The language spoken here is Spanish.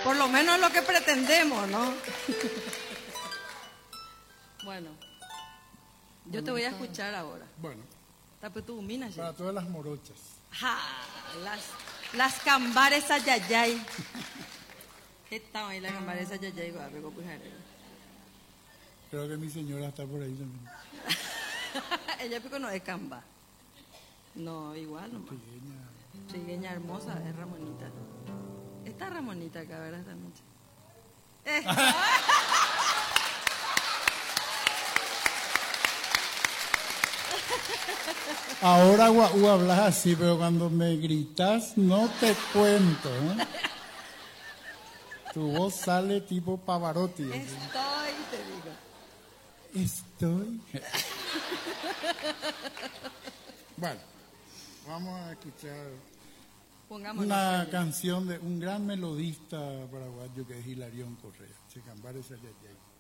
Por lo menos lo que pretendemos, ¿no? Bueno, yo te voy a escuchar ahora. Bueno, Tapetumina, para todas las morochas. ja, las cambares ayayay. Esta ahí la cambares ayayay, guapo, Creo que mi señora está por ahí también. Ella pico no es camba. No, igual nomás. Trigueña hermosa, es Ramonita. Está Ramonita acá, ¿verdad? Esta noche. Ahora hablas así, pero cuando me gritas no te cuento, ¿eh? Tu voz sale tipo Pavarotti. Estoy, te digo. Estoy. Bueno, vamos a escuchar una canción de un gran melodista paraguayo que es Hilarión Correa. Checambares Ayayay.